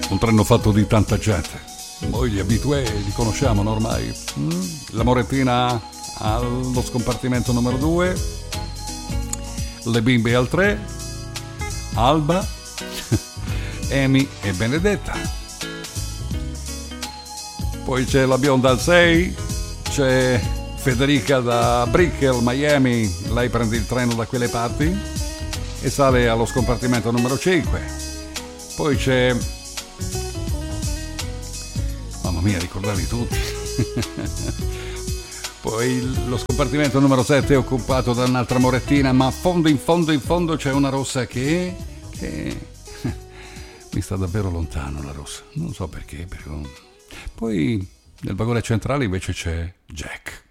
Un treno fatto di tanta gente. Noi gli abitué li conosciamo no, ormai. La Morettina allo scompartimento numero 2, le bimbe al 3, Alba, Amy e Benedetta. Poi c'è la bionda al 6, c'è Federica da Brickell, Miami. Lei prende il treno da quelle parti e sale allo scompartimento numero 5. Poi c'è... Mamma mia, ricordarli tutti. Poi lo scompartimento numero 7 è occupato da un'altra morettina, ma in fondo c'è una rossa che mi sta davvero lontano la rossa. Non so perché, però. Poi nel vagone centrale invece c'è Jack.